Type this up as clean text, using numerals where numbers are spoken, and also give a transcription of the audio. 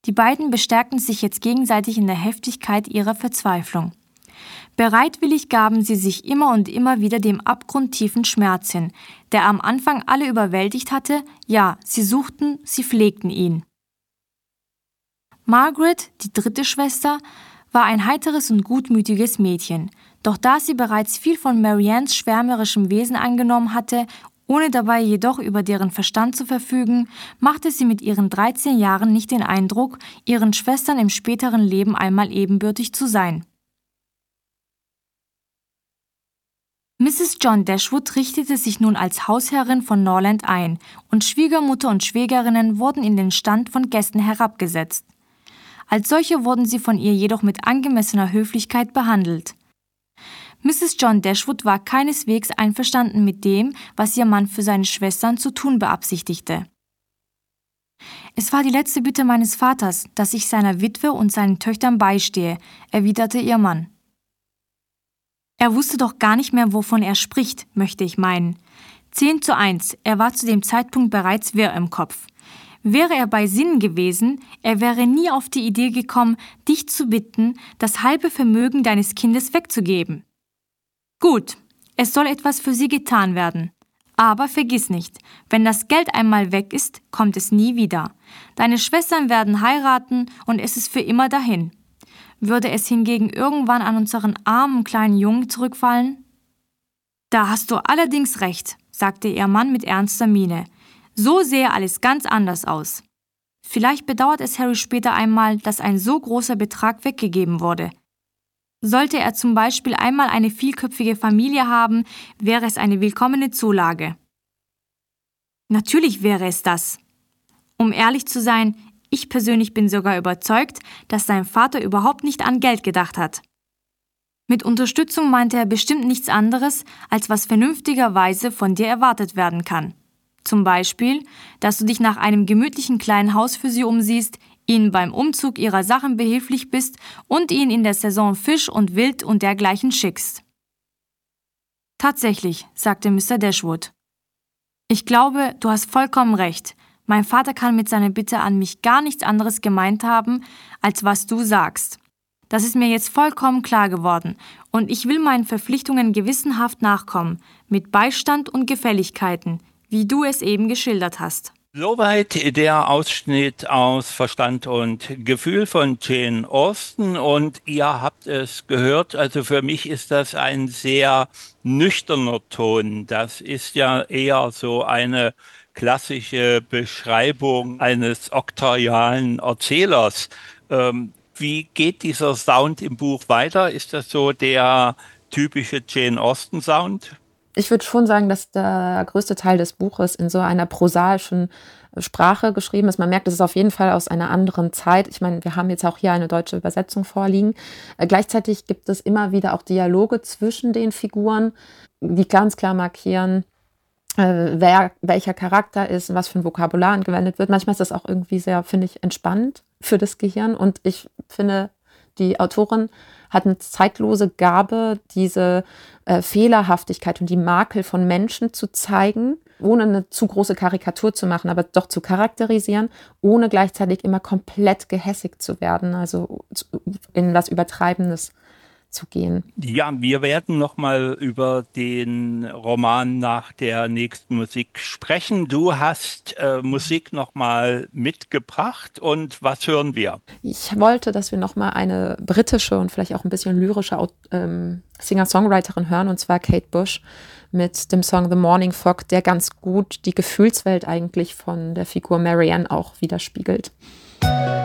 Die beiden bestärkten sich jetzt gegenseitig in der Heftigkeit ihrer Verzweiflung. Bereitwillig gaben sie sich immer und immer wieder dem abgrundtiefen Schmerz hin, der am Anfang alle überwältigt hatte. Ja, sie suchten, sie pflegten ihn. Margaret, die dritte Schwester, war ein heiteres und gutmütiges Mädchen. Doch da sie bereits viel von Mariannes schwärmerischem Wesen angenommen hatte, ohne dabei jedoch über deren Verstand zu verfügen, machte sie mit ihren 13 Jahren nicht den Eindruck, ihren Schwestern im späteren Leben einmal ebenbürtig zu sein. Mrs. John Dashwood richtete sich nun als Hausherrin von Norland ein, und Schwiegermutter und Schwägerinnen wurden in den Stand von Gästen herabgesetzt. Als solche wurden sie von ihr jedoch mit angemessener Höflichkeit behandelt. Mrs. John Dashwood war keineswegs einverstanden mit dem, was ihr Mann für seine Schwestern zu tun beabsichtigte. »Es war die letzte Bitte meines Vaters, dass ich seiner Witwe und seinen Töchtern beistehe«, erwiderte ihr Mann. Er wusste doch gar nicht mehr, wovon er spricht, möchte ich meinen. 10:1, er war zu dem Zeitpunkt bereits wirr im Kopf. Wäre er bei Sinnen gewesen, er wäre nie auf die Idee gekommen, dich zu bitten, das halbe Vermögen deines Kindes wegzugeben. Gut, es soll etwas für sie getan werden. Aber vergiss nicht, wenn das Geld einmal weg ist, kommt es nie wieder. Deine Schwestern werden heiraten und es ist für immer dahin. Würde es hingegen irgendwann an unseren armen kleinen Jungen zurückfallen? Da hast du allerdings recht, sagte ihr Mann mit ernster Miene. So sähe alles ganz anders aus. Vielleicht bedauert es Harry später einmal, dass ein so großer Betrag weggegeben wurde. Sollte er zum Beispiel einmal eine vielköpfige Familie haben, wäre es eine willkommene Zulage. Natürlich wäre es das. Um ehrlich zu sein, ich persönlich bin sogar überzeugt, dass sein Vater überhaupt nicht an Geld gedacht hat. Mit Unterstützung meinte er bestimmt nichts anderes, als was vernünftigerweise von dir erwartet werden kann. Zum Beispiel, dass du dich nach einem gemütlichen kleinen Haus für sie umsiehst, ihnen beim Umzug ihrer Sachen behilflich bist und ihnen in der Saison Fisch und Wild und dergleichen schickst. Tatsächlich, sagte Mr. Dashwood. Ich glaube, du hast vollkommen recht. Mein Vater kann mit seiner Bitte an mich gar nichts anderes gemeint haben, als was du sagst. Das ist mir jetzt vollkommen klar geworden und ich will meinen Verpflichtungen gewissenhaft nachkommen, mit Beistand und Gefälligkeiten, wie du es eben geschildert hast. Soweit der Ausschnitt aus Verstand und Gefühl von Jane Austen und ihr habt es gehört, also für mich ist das ein sehr nüchterner Ton. Das ist ja eher so eine klassische Beschreibung eines oktorialen Erzählers. Wie geht dieser Sound im Buch weiter? Ist das so der typische Jane Austen Sound? Ich würde schon sagen, dass der größte Teil des Buches in so einer prosaischen Sprache geschrieben ist. Man merkt, es ist auf jeden Fall aus einer anderen Zeit. Ich meine, wir haben jetzt auch hier eine deutsche Übersetzung vorliegen. Gleichzeitig gibt es immer wieder auch Dialoge zwischen den Figuren, die ganz klar markieren, wer welcher Charakter ist und was für ein Vokabular angewendet wird. Manchmal ist das auch irgendwie sehr, finde ich, entspannend für das Gehirn. Und ich finde, die Autorin hat eine zeitlose Gabe, diese Fehlerhaftigkeit und die Makel von Menschen zu zeigen, ohne eine zu große Karikatur zu machen, aber doch zu charakterisieren, ohne gleichzeitig immer komplett gehässig zu werden, also in was Übertreibendes zu gehen. Ja, wir werden nochmal über den Roman nach der nächsten Musik sprechen. Du hast Musik nochmal mitgebracht und was hören wir? Ich wollte, dass wir nochmal eine britische und vielleicht auch ein bisschen lyrische Singer-Songwriterin hören, und zwar Kate Bush mit dem Song The Morning Fog, der ganz gut die Gefühlswelt eigentlich von der Figur Marianne auch widerspiegelt.